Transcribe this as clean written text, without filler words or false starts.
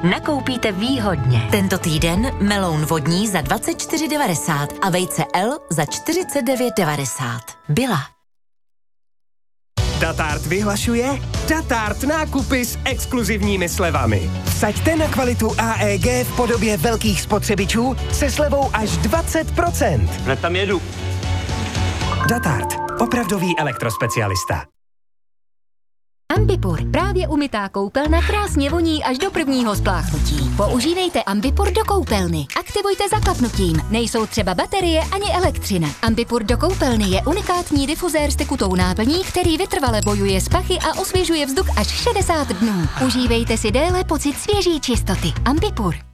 nakoupíte výhodně. Tento týden meloun vodní za 24,90 a vejce L za 49,90. Byla. Datart vyhlašuje Datart nákupy s exkluzivními slevami. Vsaďte na kvalitu AEG v podobě velkých spotřebičů se slevou až 20%. Hned tam jedu. Datart. Opravdový elektrospecialista. Ambipur, právě umytá koupelna krásně voní až do prvního spláchnutí. Používejte Ambipur do koupelny. Aktivujte zaklapnutím. Nejsou třeba baterie ani elektřina. Ambipur do koupelny je unikátní difuzér s tekutou náplní, který vytrvale bojuje s pachy a osvěžuje vzduch až 60 dnů. Užívejte si déle pocit svěží čistoty. Ambipur.